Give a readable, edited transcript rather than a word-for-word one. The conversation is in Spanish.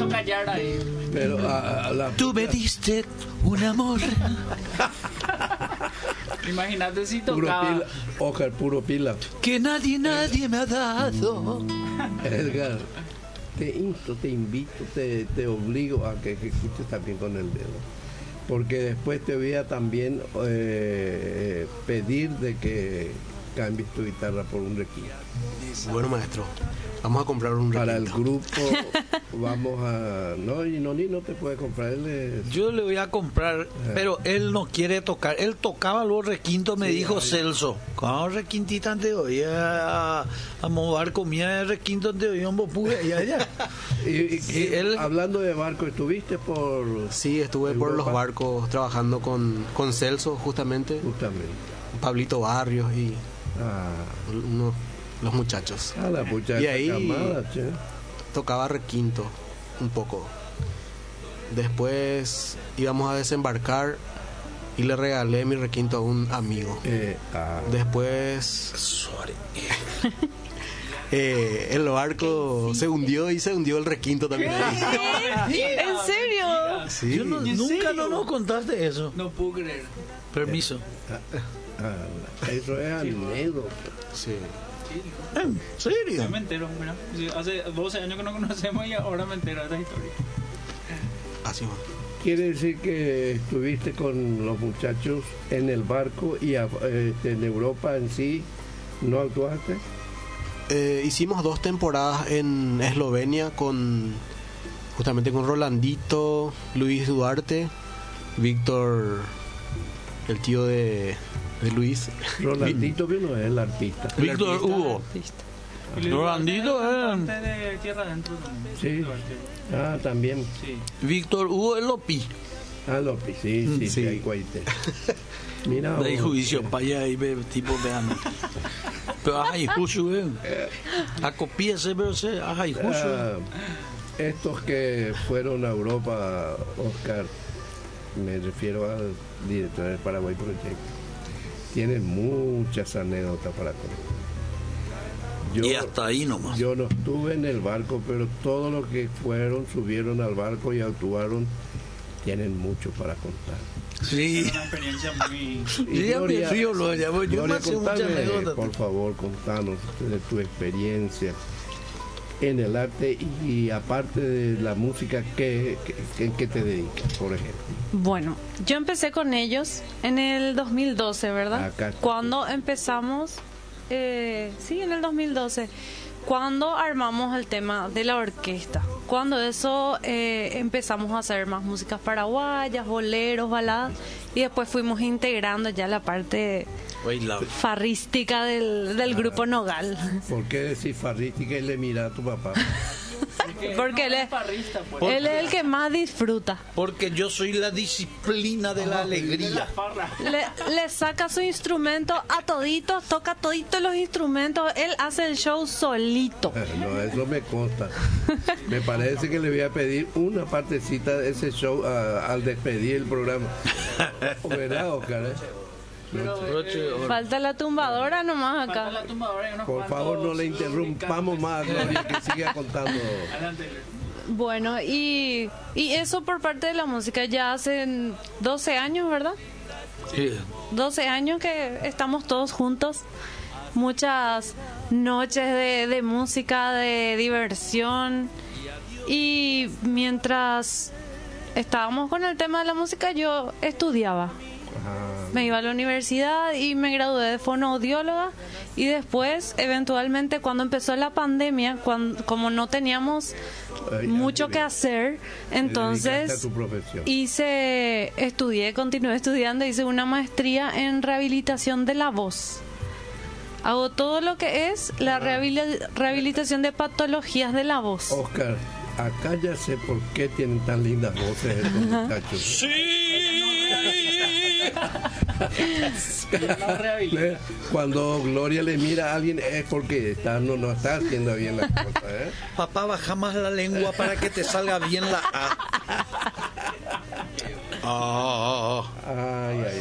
a callar ahí. Pero Tú me diste un amor. Imagínate si puro tocaba. pila, Oscar, puro pila. Que nadie me ha dado. Edgar, te invito, te obligo a que escuches también con el dedo. Porque después te voy a también pedir de que cambies tu guitarra por un requinto. Bueno, maestro, vamos a comprar un Para el requinto. grupo vamos a... No, y no te puede comprar. Yo le voy a comprar, pero él no quiere tocar. Él tocaba los requintos, me dijo Celso. Cuando requintita te voy a mover comida de requinto te voy a Bopura y allá. Y él- hablando de barco, ¿estuviste por...? Sí, estuve por los barcos trabajando con Celso, justamente, Justamente. Pablito Barrios y Ah, los muchachos. la pucha Y esa ahí- camada, che. Tocaba requinto un poco. Después íbamos a desembarcar y le regalé mi requinto a un amigo. Después el barco se hundió y se hundió el requinto también ahí. ¿En serio? Sí. Yo nunca no nos contaste eso. No puedo creer. Permiso. Eso es anécdota. Sí. ¿En serio? Yo me entero, mira. Sí, hace 12 años que no conocemos y ahora me entero de esta historia. Así va. Quiere decir que estuviste con los muchachos en el barco y en Europa en sí, ¿no actuaste? Hicimos 2 temporadas en Eslovenia justamente con Rolandito, Luis Duarte, Víctor, el tío de Luis. Rolandito vino es el artista. Víctor Hugo. Y le Rolandito, parte de tierra adentro también. Sí. También. Sí. Víctor Hugo es Lopi. Lopi, sí, Sí. ahí cuaite. Mira, De ahí juicio, para allá y ve tipo vean. Pero ajá, y juicio, acopiese, pero se ajá, y juicio. estos que fueron a Europa, Oscar, me refiero al director del Paraguay Project, tienen muchas anécdotas para contar. Y hasta ahí nomás. Yo no estuve en el barco, pero todos los que subieron al barco y actuaron, tienen mucho para contar. Sí. Es una experiencia muy... Y Yo ya me río, lo llamo. Yo Gloria, me sé muchas contame, anécdotas. por favor, contanos de tu experiencia en el arte y aparte de la música, ¿en qué te dedicas, por ejemplo? Bueno, yo empecé con ellos en el 2012, ¿verdad? Acá está. Cuando empezamos, sí, en el 2012, cuando armamos el tema de la orquesta. Cuando eso empezamos a hacer más músicas paraguayas, boleros, baladas, y después fuimos integrando ya la parte farrística del grupo Nogal. ¿Por qué decís farrística y le mira a tu papá? Porque él es el que más disfruta. Porque yo soy la disciplina de la alegría. Le saca su instrumento a toditos, toca toditos los instrumentos, él hace el show solito. No, eso me consta. Me parece que le voy a pedir una partecita de ese show al despedir el programa. ¿Verdad, Oscar? Falta la tumbadora nomás acá. Por favor, no le interrumpamos más, Gloria, que siga contando. Bueno, y eso por parte de la música ya hace 12 años, ¿verdad? Sí. 12 años que estamos todos juntos. Muchas noches de música, de diversión. Y mientras estábamos con el tema de la música, yo estudiaba. Me iba a la universidad y me gradué de fonoaudióloga, y después, eventualmente, cuando empezó la pandemia, como no teníamos mucho que hacer, entonces continué estudiando, hice una maestría en rehabilitación de la voz. Hago todo lo que es la rehabilitación de patologías de la voz. Oscar, acá ya sé por qué tienen tan lindas voces estos muchachos. ¡Sí! Cuando Gloria le mira a alguien es porque no está haciendo bien las cosas, ¿eh? Papá, baja más la lengua para que te salga bien la A. Ay, ay.